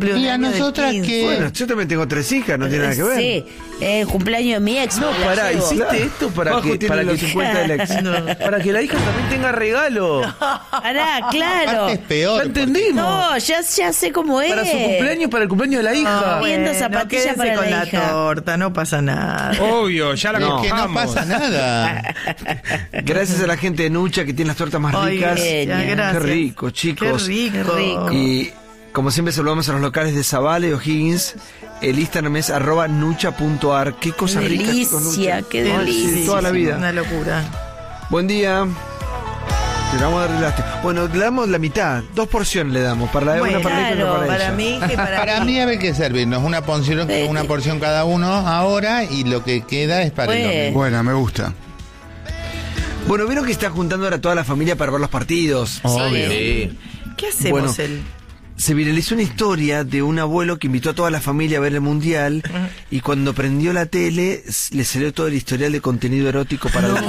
cumple un ¿Y a año de nosotras 15. qué? Bueno, yo también tengo 3 hijas, no tiene nada que ver. Sí, cumpleaños de mi ex. No, me la pará, llevo. hiciste esto para Bajo que tiene los que 50 del ex. para que la hija también tenga regalo. Pará, claro. Aparte es peor. Ya entendimos. No, ya sé cómo es. Para su cumpleaños, para el cumpleaños de la hija. Viendo zapatillas quédense para con la la hija. torta, no pasa nada. Obvio, ya la Es que no cojamos. pasa nada. Gracias a la gente de Nucha que tiene las tortas más Ay, ricas. ya, gracias. Qué rico, chicos. Qué rico. Qué rico. Y como siempre saludamos a los locales de Zabala y O'Higgins. El Instagram es @nucha.ar. Qué cosa Qué rica, chicos, delicia, Nucha. qué Ay, sí, delicia. toda la vida. Una locura. Buen día. Le vamos a dar lástima. Bueno, le damos la mitad. 2 porciones le damos. Para la Bueno, una para ella y claro, otra para Para ella. mí que Para mí hay que servirnos una porción cada uno ahora y lo que queda es para el Pues. domingo. Buena, me gusta. Bueno, vieron que está juntando ahora toda la familia para ver los partidos. Obvio. Sí. ¿Qué hacemos Bueno, él? Se viralizó una historia de un abuelo que invitó a toda la familia a ver el mundial y cuando prendió la tele le salió todo el historial de contenido erótico para adultos.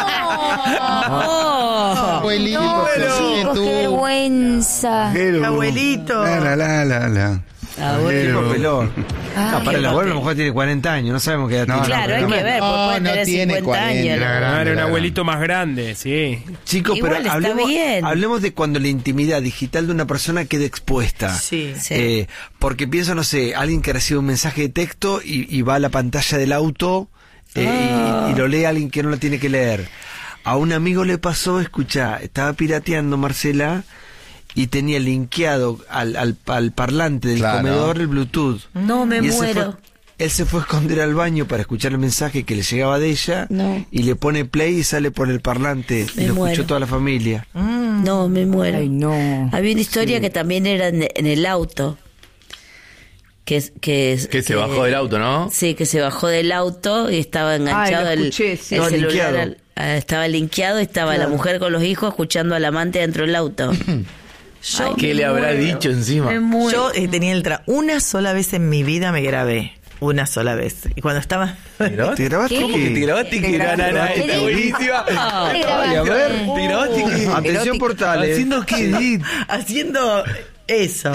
Abuelito, No, que chicos, tú- qué vergüenza. Abuelito. La. Tipo pelón. Ah, Para el abuelo a lo mejor tiene 40 años, no sabemos qué edad No, tiene. Claro, hay que ver, No, porque puede no tener tiene 50 años. 40. ¿no? grande, Claro, un la abuelito más grande, sí. Chicos, Igual pero está bien. hablemos de cuando la intimidad digital de una persona queda expuesta. Sí. Sí. Porque pienso, no sé, alguien que recibe un mensaje de texto y va a la pantalla del auto y lo lee alguien que no lo tiene que leer. A un amigo le pasó, escucha, estaba pirateando Marcela y tenía linkeado al parlante del Claro. comedor el Bluetooth. No, me Y muero. él se fue a esconder al baño para escuchar el mensaje que le llegaba de ella No. y le pone play y sale por el parlante. Me y lo muero. escuchó toda la familia. No, me muero. Ay, no. Había una historia que también era en el auto. Que se bajó del auto, ¿no? Sí, que se bajó del auto y estaba enganchado lo el escuché, sí. el Estaba celular. linkeado. Estaba linkeado y estaba la mujer con los hijos escuchando al amante dentro del auto. Ay, ¿Qué me le habrá muero. dicho encima? Me muero. Yo tenía una sola vez en mi vida me grabé. Una sola vez. Y cuando estaba... ¿Te grabaste? ¿Qué? ¿Qué? ¿Te grabaste? Que era ¿Qué? buenísima. ¿Qué Ay, a ver. ¿Te grabaste que? Atención Erótico. portales. ¿Haciendo qué? haciendo eso.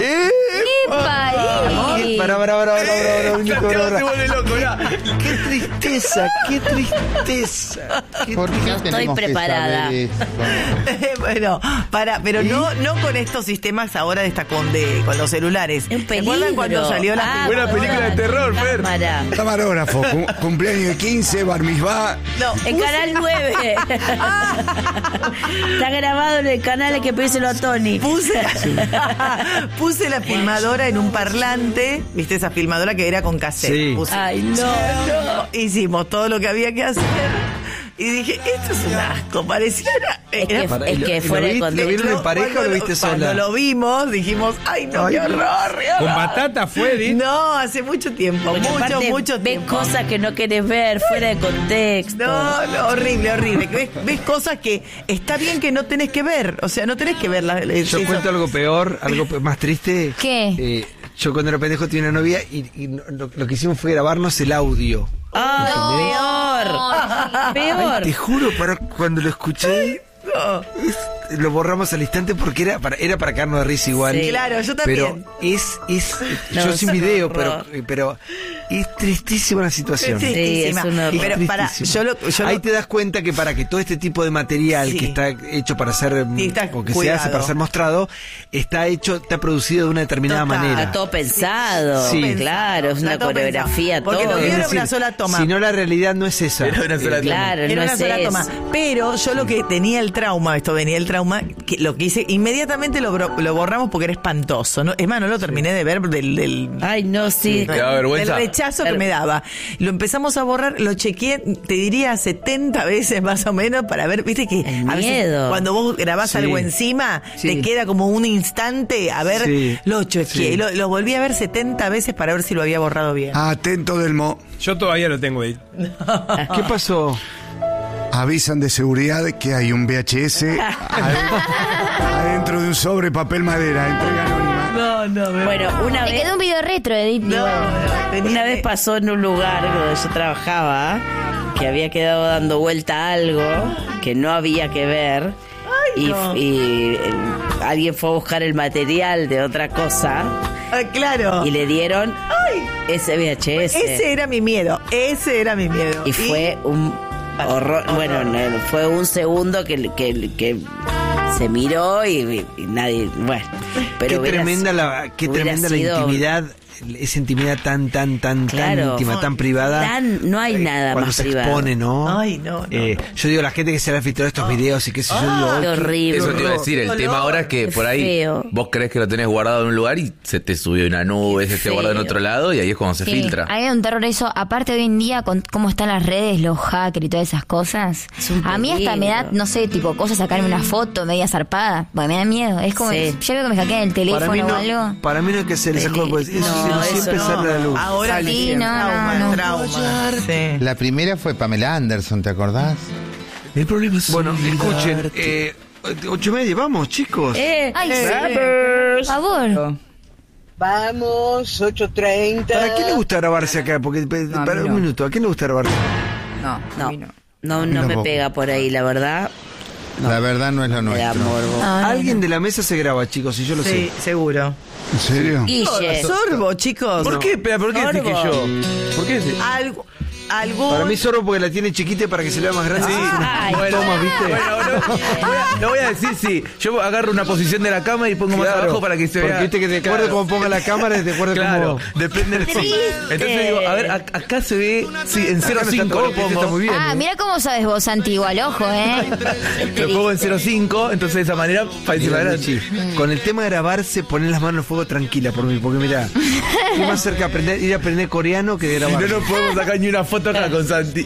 ¡Epa! Pará, Nico, Santiago se pará. vuelve loco, ya. Qué tristeza, qué tristeza. ¿Por qué estoy tenemos que preparada. saber esto? Bueno, pero no con estos sistemas ahora con los celulares. Un ¿Se acuerdan peligro. cuando salió la Buena película de terror, Fer. Cámara. Camarógrafo, cumpleaños de 15, bar mitzvah. No, En Canal 9. Está grabado en el canal que pedíselo a Tony. puse la filmadora en un parlante, ¿viste esa filmadora que era con cassette? Sí. Ay, no. Hicimos todo lo que había que hacer. Y dije, esto es un asco, pareciera... Es que, era- es que fuera de ¿Lo contexto. vieron en pareja o Cuando lo viste Cuando sola? lo vimos, dijimos, ay, no, Ay, qué horror, qué Con horror. batata fue, Edith. No, hace mucho tiempo, Porque aparte mucho ves tiempo. cosas que no querés ver, fuera de contexto. No, horrible. Ves cosas que está bien que no tenés que ver. O sea, no tenés que ver Yo cuento algo peor, más triste. ¿Qué? Yo cuando era pendejo tenía una novia y lo que hicimos fue grabarnos el audio. ¡Ay, peor! ¡Peor! Te juro, cuando lo escuché, lo borramos al instante porque era para caernos de risa igual. Sí. Claro, yo también. Pero No, yo es sin un video, horror. pero es tristísima la situación. Sí, es un horror. Pero para, Tristísimo. Ahí te das cuenta que para que todo este tipo de material Sí. que está hecho para ser Sí, está o que cuidado. se hace para ser mostrado, está producido de una determinada Total. manera. Está todo pensado. Sí. Claro, es una Está todo coreografía, pensado. Porque todo. lo mío Es era decir, una sola toma. Si no, la realidad no es esa. Era una sola toma. Claro, Era no una es sola eso. toma. Pero yo lo que tenía el trauma, que lo que hice, inmediatamente lo borramos porque era espantoso. ¿No? Es más, no lo terminé de ver del Ay, no, sí. ¿Te da vergüenza? del rechazo que me daba. Lo empezamos a borrar, lo chequeé, te diría 70 veces más o menos para ver, viste que El a veces miedo. cuando vos grabás Sí. algo encima, Sí. te queda como un instante a ver, Sí. lo chequeé. Sí. Y lo volví a ver 70 veces para ver si lo había borrado bien. Atento, Delmo. Yo todavía lo tengo, Edith. ¿Qué pasó? Avisan de seguridad que hay un VHS adentro de un sobre papel madera. Entrega anónima. No, Bueno, una Te vez, quedó un video retro, Edith. una vez pasó en un lugar donde yo trabajaba que había quedado dando vuelta a algo que no había que ver. y alguien fue a buscar el material de otra cosa Ah, claro. y le dieron Ay, ese VHS. ese era mi miedo. Ese era mi miedo. Y fue un horror. Bueno, fue un segundo que se miró y nadie. Bueno, pero qué hubiera tremenda la sido- intimidad, esa intimidad tan Claro, íntima, tan privada. no hay nada cuando más se privado. expone, ¿no? Ay, no. Yo digo, la gente que se le ha filtrado estos videos y qué sé yo, digo, Qué horrible. Eso te iba a decir, el Qué tema olor. ahora es que Qué por ahí feo. vos crees que lo tenés guardado en un lugar y se te subió una nube, se te feo. guarda en otro lado y ahí es cuando se Sí, filtra. hay un terror eso. Aparte hoy en día con cómo están las redes, los hackers y todas esas cosas. Es un A mí hasta me da, peligro. no sé, tipo cosas, sacarme una foto media zarpada. Porque me da miedo. Es como, Sí. ya veo que me hackean el teléfono para mí o algo. no, para mí no hay que hacer esas cosas, pues eso No, siempre eso sale a la luz. Ahora Sí, sí, no, trauma, no. trauma. Sí. La primera fue Pamela Anderson, ¿te acordás? El problema es Bueno, escuchen, 8:30, vamos, chicos. Ay, sí. Por favor. Vamos, 8:30. ¿Para qué le gusta grabarse acá? Porque, a para mí un no. minuto, ¿a quién le gusta grabarse? No, No, a mí no. no Mira me vos. pega por ahí, la verdad. La verdad no es lo Me da nuestro. morbo. No, no, Alguien de la mesa se graba, chicos, y yo lo Sí, seguro. ¿En serio? Guille. Sorbo, chicos. ¿Por qué? Espera, ¿por qué decís que yo? ¿Por qué decís? Algún... Para mí sorbo porque la tiene chiquita para que se le vea más grande. Sí. Ay, Bueno, toma, ¿viste? Bueno, lo voy a decir, sí. Yo agarro una posición de la cama y pongo más Claro, abajo para que se porque vea. viste que de acuerdo Claro. como ponga la cámara, de acuerdo Claro, como... depende del Triste. Entonces digo, a ver, acá se ve, sí, en Acá no está 0.5 todo, lo este pongo. está muy bien. Ah, mira cómo sabes vos, Santi, igual, ojo, Lo pongo en 0.5, entonces de esa manera parece Mira, más Luchi, grande. con el tema de grabarse, poner las manos en el fuego tranquila por mí, porque mira, es más cerca ir a aprender coreano que de Y grabar. no nos podemos sacar ni una foto acá con Santi.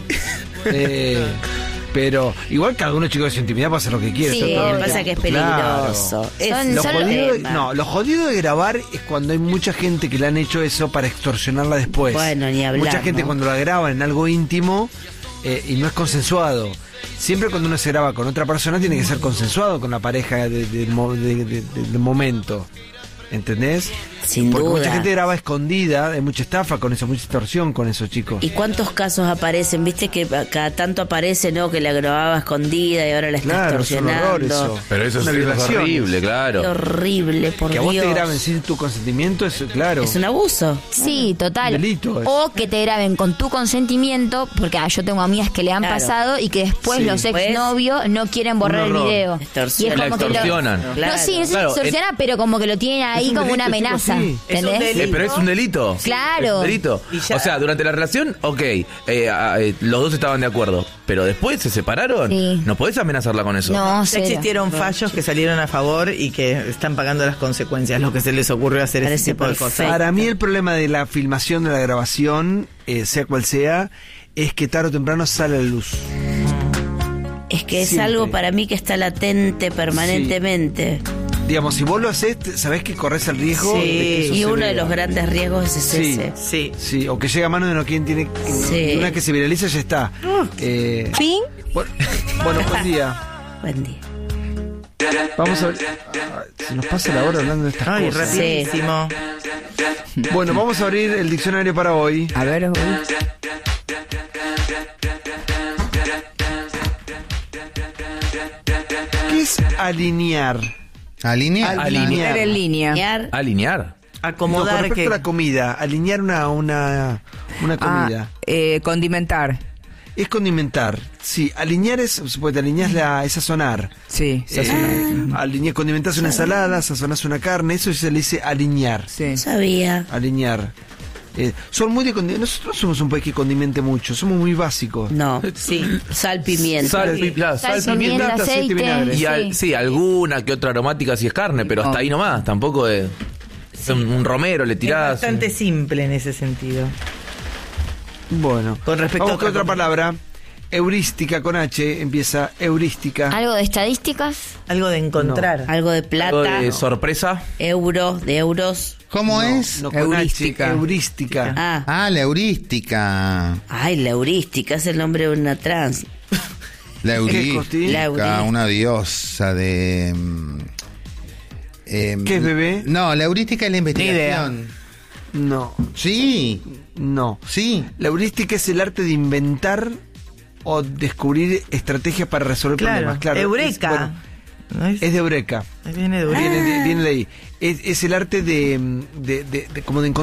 Pero igual cada uno, chicos, de su intimidad puede hacer lo que quiere. Sí, está todo Lo que bien. pasa es que es Claro. peligroso. Son- Lo son- jodido, tema. no, lo jodido de grabar es cuando hay mucha gente que le han hecho eso para extorsionarla después. Bueno, ni hablar, Mucha gente ¿no? cuando la graban en algo íntimo y no es consensuado. Siempre cuando uno se graba con otra persona tiene que ser consensuado con la pareja del momento. ¿Entendés? Sin Porque duda. mucha gente graba escondida, hay mucha estafa con eso, mucha extorsión con eso, chicos. ¿Y cuántos casos aparecen? ¿Viste que cada tanto aparece, no? Que la grababa escondida y ahora la está Claro, es un horror extorsionando. eso. Pero eso Una es violación. horrible, Qué claro. horrible, por Que a vos Dios. te graben sin tu consentimiento es, claro. Es un abuso. Sí, total. Delito es. O que te graben con tu consentimiento, porque yo tengo amigas que le han Claro. pasado y que después Sí. los Después, exnovios no quieren borrar un el horror. video. Extorsionan. Y es La como que lo- extorsionan. Claro. No, sí, no sé si Claro, extorsiona, pero como que lo tienen ahí un como una delito, amenaza. chicos, sí. Es un ¿Entendés? delito. Pero es un delito. Claro. Es un delito. Y ya- O sea, durante la relación, ok, los dos estaban de acuerdo. Pero después se separaron. Sí. No podés amenazarla con eso. No, Ya cero. existieron fallos que salieron a favor y que están pagando las consecuencias, lo que se les ocurrió hacer ese Parece tipo de perfecto. cosas. Para mí el problema de la filmación, de la grabación, sea cual sea, es que tarde o temprano sale a la luz. Es que es Siempre. algo para mí que está latente permanentemente. Digamos, si vos lo haces, sabés que corres el riesgo Sí. de que eso Y se uno vea. de los grandes riesgos es Sí. ese. Sí. Sí, o que llega a mano de no quien tiene. Sí. Y una que se viraliza ya está. Fin. Bueno, buen día. Buen día. Vamos a ver. Se nos pasa la hora hablando de estas Ay, cosas. rapidísimo. Bueno, vamos a abrir el diccionario para hoy. A ver, ¿Qué es alinear? ¿Alinea? Alinear. en línea. Alinear. Alinear. No, con Acomodar respecto que... a la comida, alinear una comida. Condimentar. Es condimentar. Sí, alinear es, pues te alineas es sazonar. Sí, sí. Condimentás una ensalada, sazonás una carne, eso se le dice alinear. Sí. No sabía. Alinear. Son muy de nosotros somos un país que condimente mucho, somos muy básicos. No. Sí. Sal, pimienta. Sal, claro, Sal, sal, pimienta, pimienta, aceite, aceite. vinagre. Y Sí. sí, alguna que otra aromática si es carne, pero hasta ahí nomás. Tampoco es. Un romero le Es tirás. bastante simple en ese sentido. Bueno, Con respecto vamos a con otra otra palabra. Heurística con H, empieza heurística. Algo de estadísticas. Algo de encontrar. Algo de Algo plata. de sorpresa. De euros. ¿Cómo es? No, con Heurística. H, heurística. Ah. Ah, la heurística. Ay, la heurística es el nombre de una trans. La Costín? heurística, La una diosa de... ¿Qué es, bebé? No, la heurística es la investigación. No, Sí, no. sí. La heurística es el arte de inventar o descubrir estrategias para resolver Claro, problemas. Claro, eureka. ¿No es? Es de Eureka. Viene de Eureka. Viene de ahí. Es el arte de como de encontrar